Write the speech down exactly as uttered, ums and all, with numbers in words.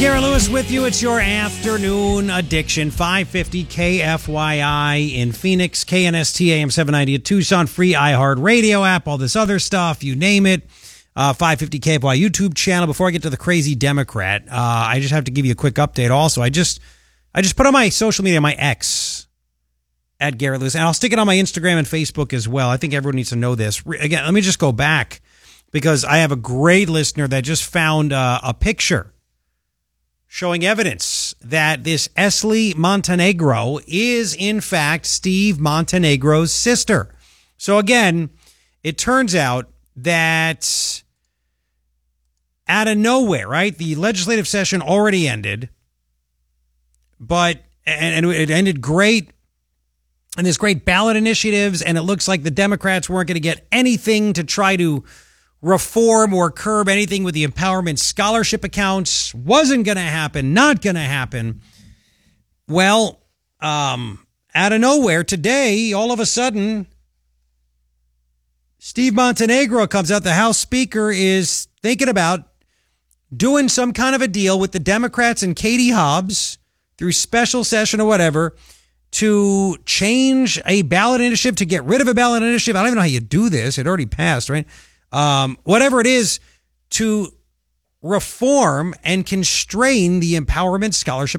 Garrett Lewis with you. It's your afternoon addiction. five fifty K F Y I in Phoenix, K N S T A M seven ninety at Tucson, free iHeartRadio app, all this other stuff, you name it. Uh, five fifty K F Y I YouTube channel. Before I get to the crazy Democrat, uh, I just have to give you a quick update. Also, I just, I just put on my social media, my X at Garrett Lewis, and I'll stick it on my Instagram and Facebook as well. I think everyone needs to know this. Again, let me just go back because I have a great listener that just found uh, a picture showing evidence that this Esli Montenegro is, in fact, Steve Montenegro's sister. So, again, it turns out that out of nowhere, right, the legislative session already ended, but, and, and it ended great, and there's great ballot initiatives, and it looks like the Democrats weren't going to get anything to try to reform or curb anything with the empowerment scholarship accounts. Wasn't going to happen. Not going to happen. Well, um, out of nowhere today, all of a sudden, Steve Montenegro comes out. The House Speaker is thinking about doing some kind of a deal with the Democrats and Katie Hobbs through special session or whatever to change a ballot initiative, to get rid of a ballot initiative. I don't even know how you do this. It already passed, right? Um, whatever it is, to reform and constrain the empowerment scholarship